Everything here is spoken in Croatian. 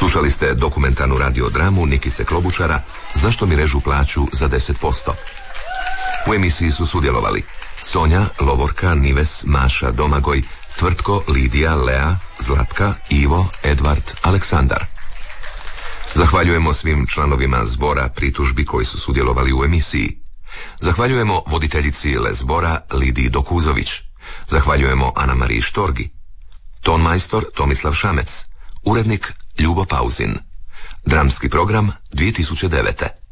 Slušali ste dokumentarnu radiodramu Nikice Klobučara Zašto mi režu plaću za 10%. U emisiji su sudjelovali Sonja, Lovorka, Nives, Maša, Domagoj, Tvrtko, Lidija, Lea, Zlatka, Ivo, Edvard, Aleksandar. Zahvaljujemo svim članovima zbora pritužbi koji su sudjelovali u emisiji. Zahvaljujemo voditeljici zbora Lidiji Dokuzović. Zahvaljujemo Ana Mariji Štorgi. Tonmajstor Tomislav Šamec. Urednik Ljubo Pauzin. Dramski program 2009.